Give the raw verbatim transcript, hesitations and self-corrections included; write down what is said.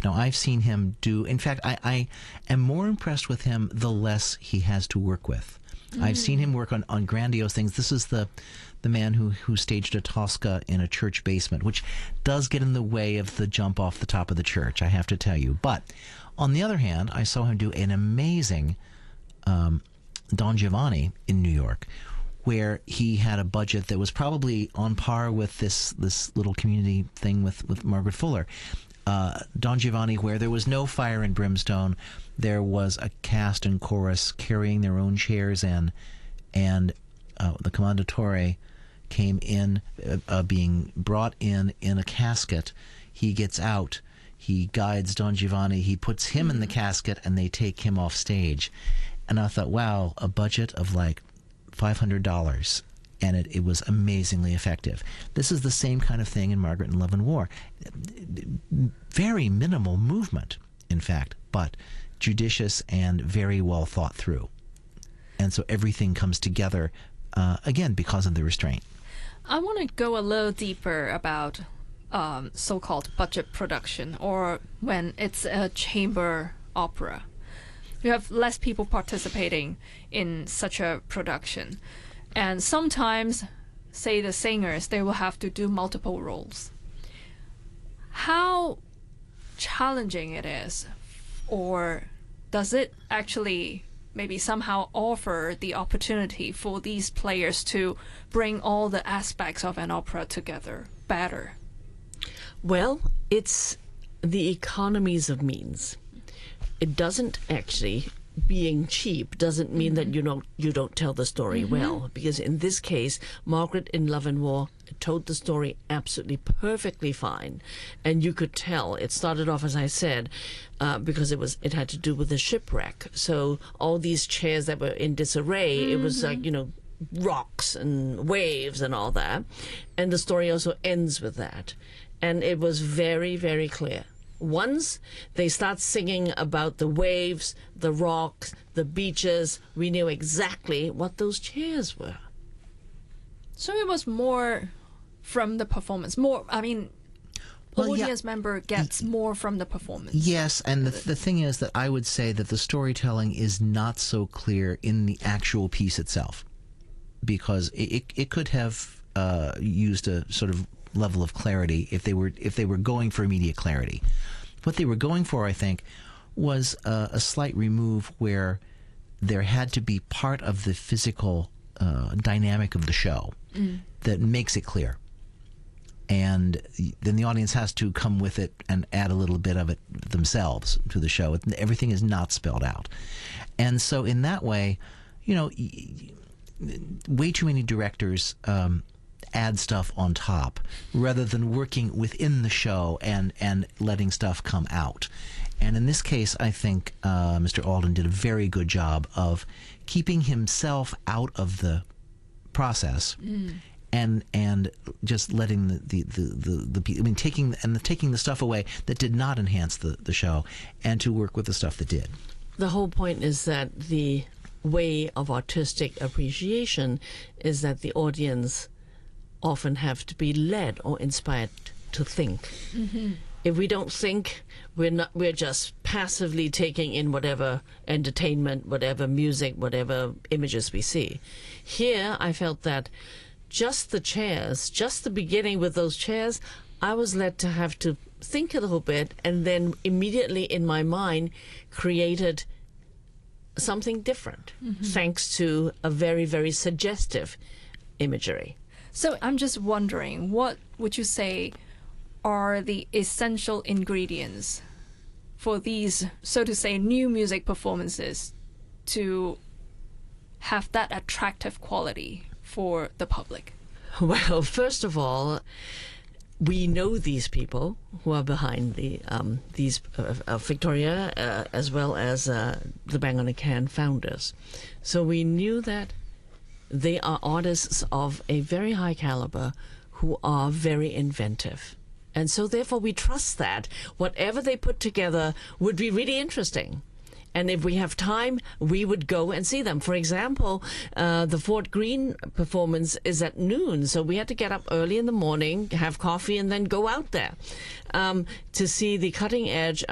stuff. Now, I've seen him do, in fact, I, I am more impressed with him the less he has to work with. Mm. I've seen him work on, on grandiose things. This is the the man who, who staged a Tosca in a church basement, which does get in the way of the jump off the top of the church, I have to tell you. But on the other hand, I saw him do an amazing um, Don Giovanni in New York, where he had a budget that was probably on par with this this little community thing with, with Margaret Fuller. Uh, Don Giovanni, where there was no fire and brimstone, there was a cast and chorus carrying their own chairs in, and uh, the Commendatore came in, uh, uh, being brought in in a casket. He gets out, he guides Don Giovanni, he puts him in the casket, and they take him off stage. And I thought, wow, a budget of like five hundred dollars, and it, it was amazingly effective. This is the same kind of thing in Margaret in Love and War. Very minimal movement, in fact, but judicious and very well thought through. And so everything comes together, uh, again, because of the restraint. I want to go a little deeper about um, so-called budget production, or when it's a chamber opera. You have less people participating in such a production. And sometimes, say the singers, they will have to do multiple roles. How challenging it is, or does it actually maybe somehow offer the opportunity for these players to bring all the aspects of an opera together better? Well, it's the economies of means. It doesn't actually, being cheap doesn't mean mm-hmm. that you don't you don't tell the story mm-hmm. well, because in this case, Margaret in Love and War told the story absolutely perfectly fine, and you could tell it started off, as I said, uh, because it was it had to do with the shipwreck. So all these chairs that were in disarray, mm-hmm. it was like, you know, rocks and waves and all that, and the story also ends with that, and it was very, very clear. Once they start singing about the waves, the rocks, the beaches, we knew exactly what those chairs were. So it was more from the performance. More, I mean, well, audience yeah. member gets more from the performance. Yes, and the, the thing is that I would say that the storytelling is not so clear in the actual piece itself, because it, it, it could have uh, used a sort of level of clarity if they were if they were going for immediate clarity. What they were going for, I think, was a, a slight remove where there had to be part of the physical uh, dynamic of the show mm. that makes it clear, and then the audience has to come with it and add a little bit of it themselves to the show. Everything is not spelled out, and so in that way, you know, way too many directors um, add stuff on top rather than working within the show and and letting stuff come out. And in this case, I think uh, Mister Alden did a very good job of keeping himself out of the process mm. and and just letting the the, the, the, the I mean taking and the, taking the stuff away that did not enhance the, the show, and to work with the stuff that did. The whole point is that the way of artistic appreciation is that the audience often have to be led or inspired to think. Mm-hmm. If we don't think, we're not. We're just passively taking in whatever entertainment, whatever music, whatever images we see. Here, I felt that just the chairs, just the beginning with those chairs, I was led to have to think a little bit, and then immediately in my mind created something different, mm-hmm. thanks to a very, very suggestive imagery. So I'm just wondering, what would you say are the essential ingredients for these, so to say, new music performances to have that attractive quality for the public? Well, first of all, we know these people who are behind the um, these uh, uh, Victoria uh, as well as uh, the Bang on a Can founders. So we knew that they are artists of a very high caliber who are very inventive. And so therefore we trust that whatever they put together would be really interesting. And if we have time, we would go and see them. For example, uh, the Fort Greene performance is at noon, so we had to get up early in the morning, have coffee, and then go out there um, to see the cutting-edge